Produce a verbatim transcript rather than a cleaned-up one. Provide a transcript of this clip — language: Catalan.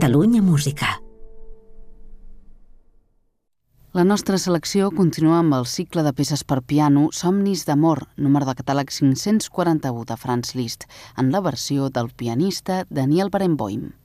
Catalunya Música. La nostra selecció continua amb el cicle de peces per piano Somnis d'amor, número de catàleg cinc-cents quaranta-u de Franz Liszt, en la versió del pianista Daniel Barenboim.